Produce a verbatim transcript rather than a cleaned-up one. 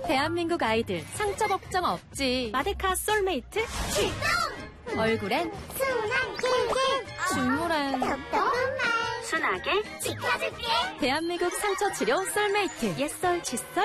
대한민국 아이들 상처 걱정 없지. 마데카 솔메이트 출동! 얼굴엔 순한 꿀꿀 중물한 똑똑한 말 순하게 지켜줄게. 대한민국 상처 치료 솔메이트 옛설 칫솔